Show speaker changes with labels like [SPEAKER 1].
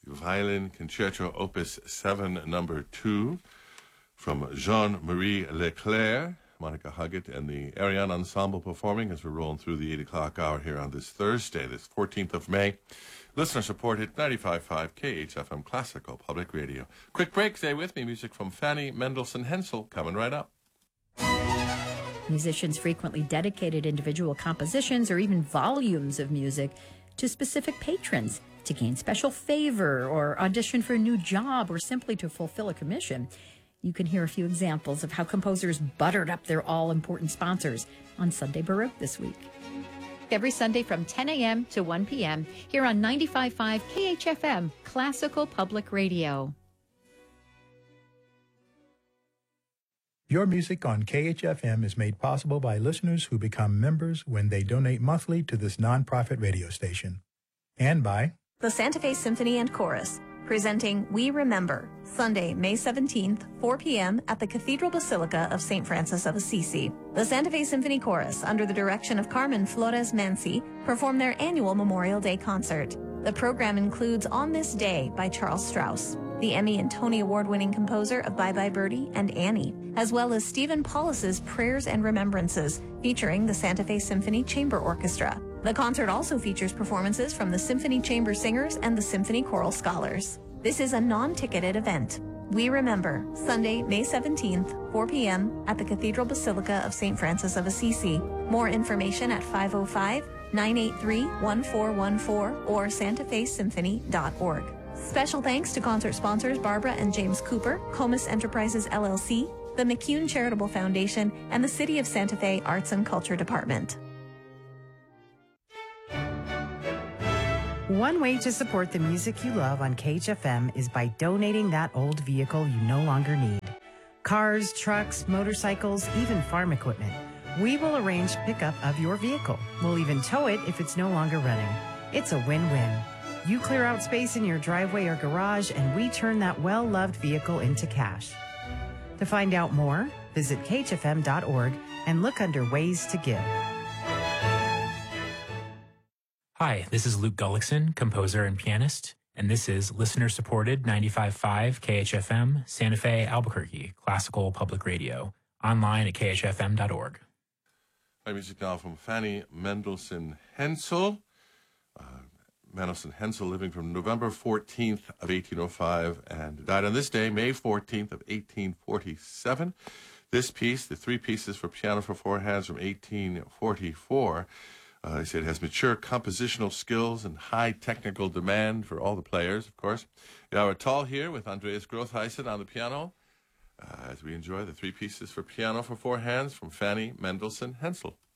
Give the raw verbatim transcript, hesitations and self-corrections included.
[SPEAKER 1] Violin Concerto Opus seven, number two, from Jean-Marie Leclerc, Monica Huggett, and the Ariane Ensemble performing as we're rolling through the eight o'clock hour here on this Thursday, this fourteenth of May. Listener supported ninety-five point five K H F M Classical Public Radio. Quick break, stay with me. Music from Fanny Mendelssohn Hensel coming right up.
[SPEAKER 2] Musicians frequently dedicated individual compositions or even volumes of music to specific patrons to gain special favor or audition for a new job or simply to fulfill a commission. You can hear a few examples of how composers buttered up their all-important sponsors on Sunday Baroque this week. Every Sunday from ten a.m. to one p.m. here on ninety-five point five K H F M, Classical Public Radio.
[SPEAKER 3] Your music on K H F M is made possible by listeners who become members when they donate monthly to this nonprofit radio station. And by
[SPEAKER 4] the Santa Fe Symphony and Chorus, presenting We Remember, Sunday, May seventeenth, four p.m. at the Cathedral Basilica of Saint Francis of Assisi. The Santa Fe Symphony Chorus, under the direction of Carmen Flores Mansi, perform their annual Memorial Day concert. The program includes On This Day by Charles Strauss, the Emmy and Tony Award-winning composer of Bye Bye Birdie and Annie, as well as Stephen Paulus's Prayers and Remembrances, featuring the Santa Fe Symphony Chamber Orchestra. The concert also features performances from the Symphony Chamber Singers and the Symphony Choral Scholars. This is a non-ticketed event. We Remember, Sunday, May seventeenth, four p.m. at the Cathedral Basilica of Saint Francis of Assisi. More information at five oh five, nine eight three, one four one four or santa fe symphony dot org. Special thanks to concert sponsors Barbara and James Cooper, Comus Enterprises L L C, the McCune Charitable Foundation, and the City of Santa Fe Arts and Culture Department.
[SPEAKER 5] One way to support the music you love on K H F M is by donating that old vehicle you no longer need. Cars, trucks, motorcycles, even farm equipment. We will arrange pickup of your vehicle. We'll even tow it if it's no longer running. It's a win-win. You clear out space in your driveway or garage, and we turn that well-loved vehicle into cash. To find out more, visit K H F M dot org and look under Ways to Give.
[SPEAKER 6] Hi, this is Luke Gullickson, composer and pianist, and this is listener-supported ninety-five point five K H F M, Santa Fe, Albuquerque, Classical Public Radio, online at K H F M dot org.
[SPEAKER 1] My music now from Fanny Mendelssohn Hensel. Uh, Mendelssohn Hensel living from November fourteenth of eighteen oh five and died on this day, May fourteenth of eighteen forty-seven. This piece, the three pieces for piano for four hands from eighteen forty-four, uh, they say it has mature compositional skills and high technical demand for all the players, of course. Yara Tall here with Andreas Grothheisen on the piano uh, as we enjoy the three pieces for piano for four hands from Fanny Mendelssohn Hensel.